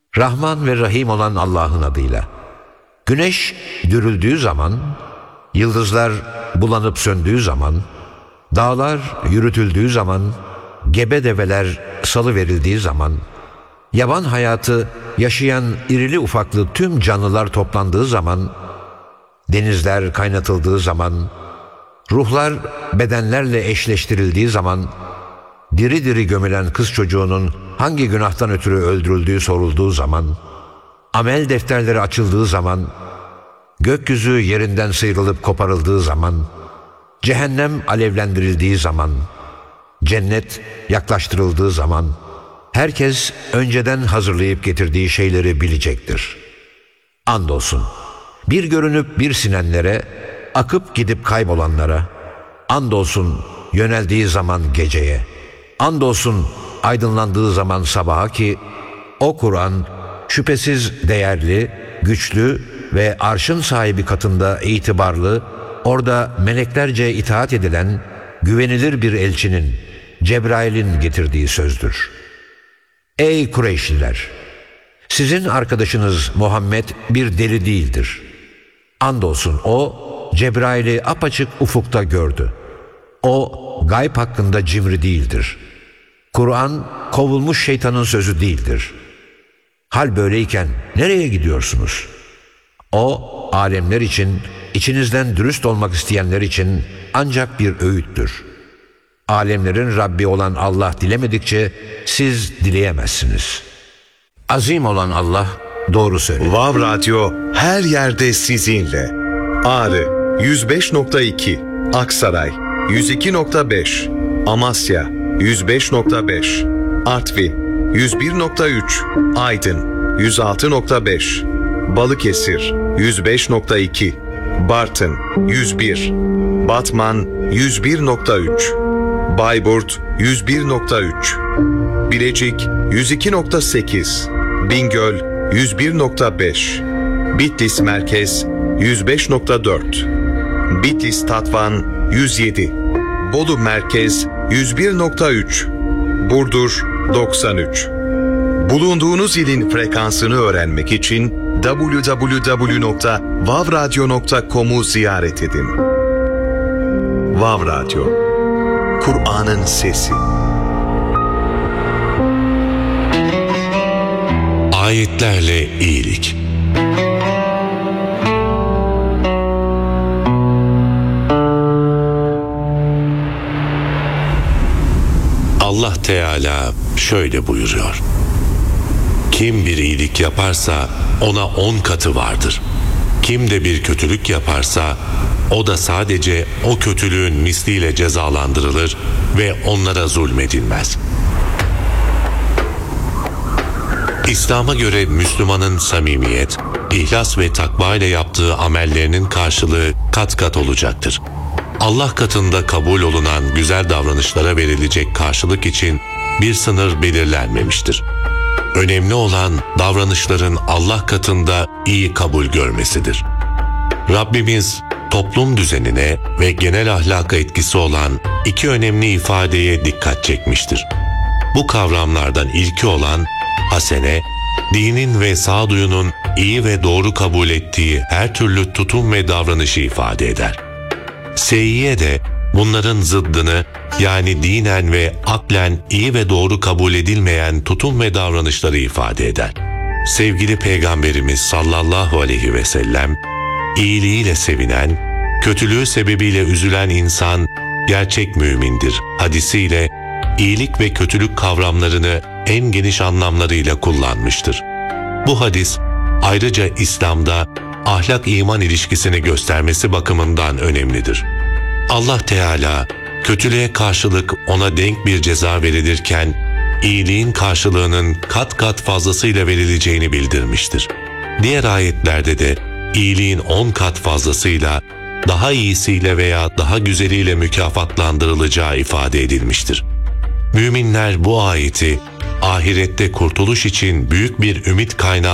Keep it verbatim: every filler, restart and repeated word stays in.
Rahman ve Rahim olan Allah'ın adıyla. Güneş dürüldüğü zaman, yıldızlar bulanıp söndüğü zaman, dağlar yürütüldüğü zaman, gebe develer salı verildiği zaman, yaban hayatı yaşayan irili ufaklı tüm canlılar toplandığı zaman, denizler kaynatıldığı zaman, ruhlar bedenlerle eşleştirildiği zaman, diri diri gömülen kız çocuğunun hangi günahtan ötürü öldürüldüğü sorulduğu zaman, amel defterleri açıldığı zaman, gökyüzü yerinden sıyrılıp koparıldığı zaman, cehennem alevlendirildiği zaman, cennet yaklaştırıldığı zaman, herkes önceden hazırlayıp getirdiği şeyleri bilecektir. Andolsun, bir görünüp bir sinenlere, akıp gidip kaybolanlara, andolsun yöneldiği zaman geceye, andolsun aydınlandığı zaman sabaha ki, o Kur'an şüphesiz değerli, güçlü ve arşın sahibi katında itibarlı, orada meleklerce itaat edilen, güvenilir bir elçinin, Cebrail'in getirdiği sözdür. Ey Kureyşliler! Sizin arkadaşınız Muhammed bir deli değildir. Andolsun o, Cebrail'i apaçık ufukta gördü. O, gayb hakkında cimri değildir. Kur'an, kovulmuş şeytanın sözü değildir. Hal böyleyken nereye gidiyorsunuz? O, alemler için, içinizden dürüst olmak isteyenler için ancak bir öğüttür. Alemlerin Rabbi olan Allah dilemedikçe siz dileyemezsiniz. Azim olan Allah doğru söylüyor. Vav Radyo her yerde sizinle. Ağrı yüz beş nokta iki, Aksaray yüz iki nokta beş, Amasya yüz beş nokta beş, Artvin yüz bir nokta üç, Aydın yüz altı nokta beş, Balıkesir yüz beş nokta iki, Bartın yüz bir, Batman yüz bir nokta üç, Bayburt yüz bir nokta üç, Bilecik yüz iki nokta sekiz, Bingöl yüz bir nokta beş, Bitlis Merkez yüz beş nokta dört, Bitlis Tatvan yüz yedi, Bolu Merkez yüz bir nokta üç, Burdur doksan üç. Bulunduğunuz ilin frekansını öğrenmek için double-u double-u double-u nokta vav radyo nokta com'u ziyaret edin. Vav Radyo, Kur'an'ın sesi. Ayetlerle iyilik. Allah Teala şöyle buyuruyor: kim bir iyilik yaparsa ona on katı vardır. Kim de bir kötülük yaparsa o da sadece o kötülüğün misliyle cezalandırılır ve onlara zulmedilmez. İslam'a göre Müslümanın samimiyet, ihlas ve takva ile yaptığı amellerinin karşılığı kat kat olacaktır. Allah katında kabul olunan güzel davranışlara verilecek karşılık için bir sınır belirlenmemiştir. Önemli olan davranışların Allah katında iyi kabul görmesidir. Rabbimiz toplum düzenine ve genel ahlaka etkisi olan iki önemli ifadeye dikkat çekmiştir. Bu kavramlardan ilki olan hasene, dinin ve sağduyunun iyi ve doğru kabul ettiği her türlü tutum ve davranışı ifade eder. Seyyiye de bunların zıddını, yani dinen ve aklen iyi ve doğru kabul edilmeyen tutum ve davranışları ifade eder. Sevgili Peygamberimiz sallallahu aleyhi ve sellem, iyiliğiyle sevinen, kötülüğü sebebiyle üzülen insan gerçek mümindir hadisiyle iyilik ve kötülük kavramlarını en geniş anlamlarıyla kullanmıştır. Bu hadis ayrıca İslam'da ahlak-iman ilişkisini göstermesi bakımından önemlidir. Allah Teala kötülüğe karşılık ona denk bir ceza verilirken iyiliğin karşılığının kat kat fazlasıyla verileceğini bildirmiştir. Diğer ayetlerde de iyiliğin on kat fazlasıyla, daha iyisiyle veya daha güzeliyle mükafatlandırılacağı ifade edilmiştir. Müminler bu ayeti ahirette kurtuluş için büyük bir ümit kaynağı